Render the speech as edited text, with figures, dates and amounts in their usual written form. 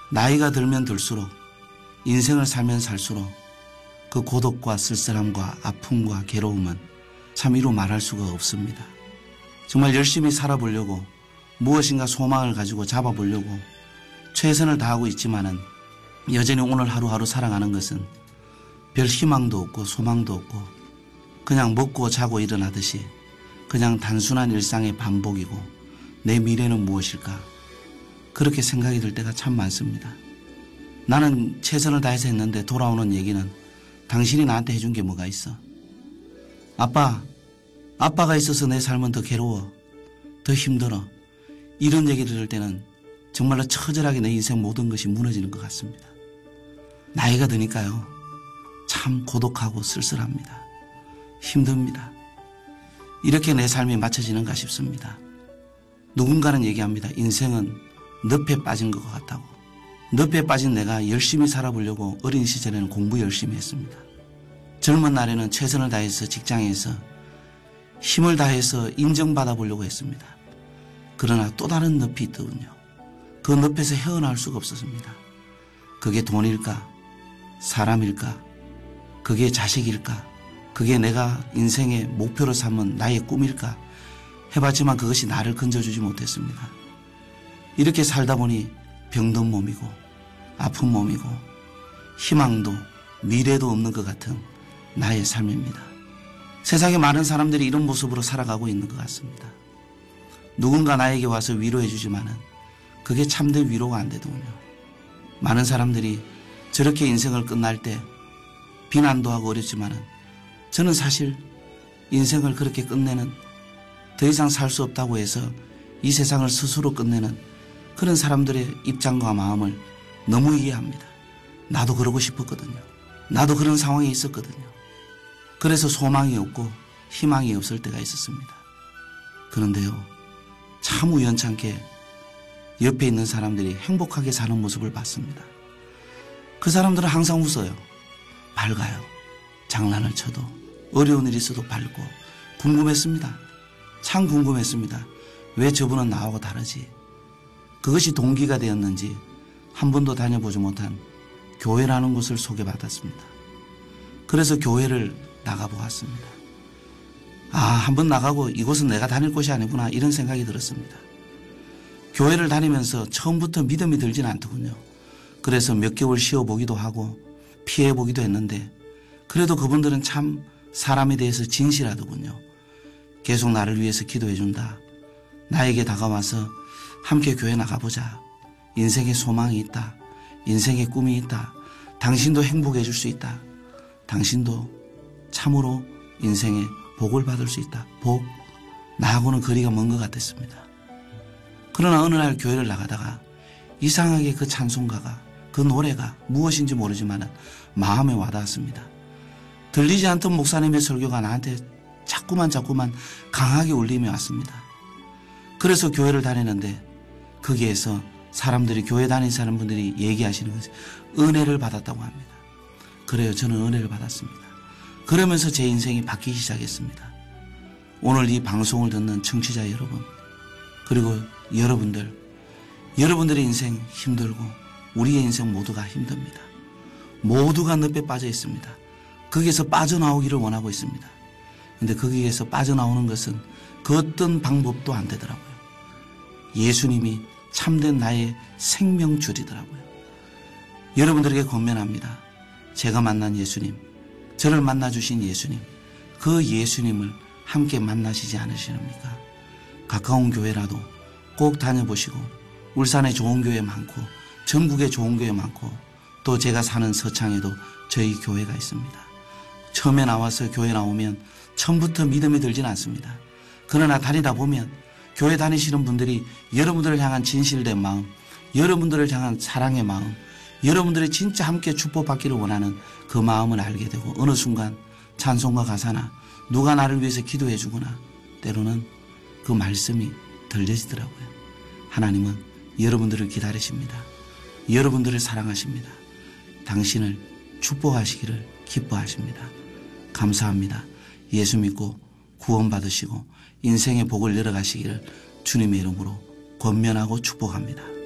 나이가 들면 들수록 인생을 살면 살수록 그 고독과 쓸쓸함과 아픔과 괴로움은 참 이루 말할 수가 없습니다. 정말 열심히 살아보려고 무엇인가 소망을 가지고 잡아보려고 최선을 다하고 있지만은 여전히 오늘 하루하루 살아가는 것은 별 희망도 없고 소망도 없고 그냥 먹고 자고 일어나듯이 그냥 단순한 일상의 반복이고 내 미래는 무엇일까? 그렇게 생각이 들 때가 참 많습니다. 나는 최선을 다해서 했는데 돌아오는 얘기는 당신이 나한테 해준 게 뭐가 있어? 아빠가 있어서 내 삶은 더 괴로워, 더 힘들어. 이런 얘기를 들을 때는 정말로 처절하게 내 인생 모든 것이 무너지는 것 같습니다. 나이가 드니까요, 참 고독하고 쓸쓸합니다. 힘듭니다. 이렇게 내 삶이 맞춰지는가 싶습니다. 누군가는 얘기합니다. 인생은 늪에 빠진 것 같다고. 늪에 빠진 내가 열심히 살아보려고 어린 시절에는 공부 열심히 했습니다. 젊은 날에는 최선을 다해서 직장에서 힘을 다해서 인정받아 보려고 했습니다. 그러나 또 다른 늪이 있더군요. 그 늪에서 헤어나올 수가 없었습니다. 그게 돈일까? 사람일까? 그게 자식일까? 그게 내가 인생의 목표로 삼은 나의 꿈일까? 해봤지만 그것이 나를 건져주지 못했습니다. 이렇게 살다 보니 병든 몸이고 아픈 몸이고 희망도 미래도 없는 것 같은 나의 삶입니다. 세상에 많은 사람들이 이런 모습으로 살아가고 있는 것 같습니다. 누군가 나에게 와서 위로해 주지만은 그게 참된 위로가 안 되더군요. 많은 사람들이 저렇게 인생을 끝날 때 비난도 하고 어렵지만은 저는 사실 인생을 그렇게 끝내는 더 이상 살 수 없다고 해서 이 세상을 스스로 끝내는 그런 사람들의 입장과 마음을 너무 이해합니다. 나도 그러고 싶었거든요. 나도 그런 상황에 있었거든요. 그래서 소망이 없고 희망이 없을 때가 있었습니다. 그런데요, 참 우연찮게 옆에 있는 사람들이 행복하게 사는 모습을 봤습니다. 그 사람들은 항상 웃어요. 밝아요. 장난을 쳐도 어려운 일이 있어도 밝고 궁금했습니다. 참 궁금했습니다. 왜 저분은 나하고 다르지? 그것이 동기가 되었는지 한 번도 다녀보지 못한 교회라는 곳을 소개받았습니다. 그래서 교회를 나가보았습니다. 한번 나가고 이곳은 내가 다닐 곳이 아니구나 이런 생각이 들었습니다. 교회를 다니면서 처음부터 믿음이 들진 않더군요. 그래서 몇 개월 쉬어보기도 하고 피해보기도 했는데 그래도 그분들은 참 사람에 대해서 진실하더군요. 계속 나를 위해서 기도해준다. 나에게 다가와서 함께 교회 나가보자. 인생의 소망이 있다. 인생의 꿈이 있다. 당신도 행복해 줄 수 있다. 당신도 참으로 인생에 복을 받을 수 있다. 복. 나하고는 거리가 먼 것 같았습니다. 그러나 어느 날 교회를 나가다가 이상하게 그 찬송가가 그 노래가 무엇인지 모르지만 마음에 와닿았습니다. 들리지 않던 목사님의 설교가 나한테 자꾸만 강하게 울림이 왔습니다. 그래서 교회를 다니는데 거기에서 사람들이 교회 다니는 사람분들이 얘기하시는 것이 은혜를 받았다고 합니다. 그래요. 저는 은혜를 받았습니다. 그러면서 제 인생이 바뀌기 시작했습니다. 오늘 이 방송을 듣는 청취자 여러분 그리고 여러분들의 인생 힘들고 우리의 인생 모두가 힘듭니다. 모두가 늪에 빠져 있습니다. 거기에서 빠져나오기를 원하고 있습니다. 그런데 거기에서 빠져나오는 것은 그 어떤 방법도 안 되더라고요. 예수님이 참된 나의 생명줄이더라고요. 여러분들에게 권면합니다. 제가 만난 예수님, 저를 만나주신 예수님, 그 예수님을 함께 만나시지 않으십니까? 가까운 교회라도 꼭 다녀보시고 울산에 좋은 교회 많고 전국에 좋은 교회 많고 또 제가 사는 서창에도 저희 교회가 있습니다. 처음에 나와서 교회 나오면 처음부터 믿음이 들진 않습니다. 그러나 다니다 보면 교회 다니시는 분들이 여러분들을 향한 진실된 마음, 여러분들을 향한 사랑의 마음, 여러분들이 진짜 함께 축복받기를 원하는 그 마음을 알게 되고 어느 순간 찬송가 가사나 누가 나를 위해서 기도해 주거나 때로는 그 말씀이 들려지더라고요. 하나님은 여러분들을 기다리십니다. 여러분들을 사랑하십니다. 당신을 축복하시기를 기뻐하십니다. 감사합니다. 예수 믿고 구원받으시고 인생의 복을 열어가시기를 주님의 이름으로 권면하고 축복합니다.